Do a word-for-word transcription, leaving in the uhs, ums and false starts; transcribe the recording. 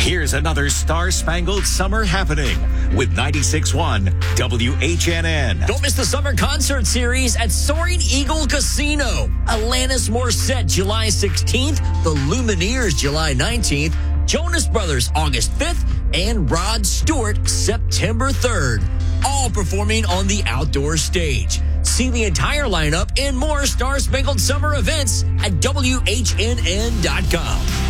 Here's another Star-Spangled Summer happening with ninety-six point one W H N N. Don't miss the summer concert series at Soaring Eagle Casino. Alanis Morissette, July sixteenth. The Lumineers, July nineteenth. Jonas Brothers, August fifth. And Rod Stewart, September third. All performing on the outdoor stage. See the entire lineup and more Star-Spangled Summer events at W H N N dot com.